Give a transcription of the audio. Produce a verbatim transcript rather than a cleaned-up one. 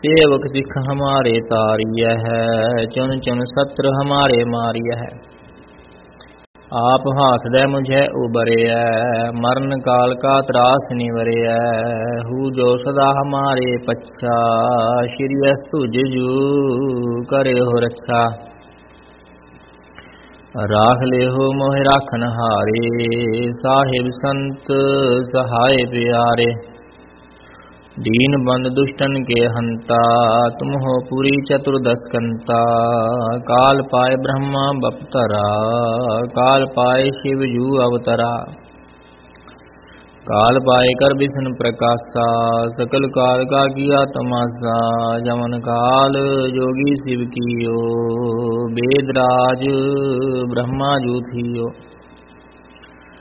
सेवक सिख हमारे तारिय है, चुन चुन सत्र हमारे मारिय है। आप हाथ दे मुझे उबरिय, मरण काल का त्रास निवरिय। हु जो सदा हमारे पच्छा, श्री अस्तु जिजू करे हो रक्षा। राख ले हो मोहि राखन हारे, साहिब संत सहाय प्यारे। दीन बंद दुष्टन के हंता, तुम हो पूरी चतुर्दश कंता। काल पाए ब्रह्मा बपतरा, काल पाए शिव जू अवतरा। काल पाए कर विष्णु प्रकाशा, सकल काल का किया तमाशा। जमन काल जोगी शिव कियो, वेद राज ब्रह्मा जू थियो।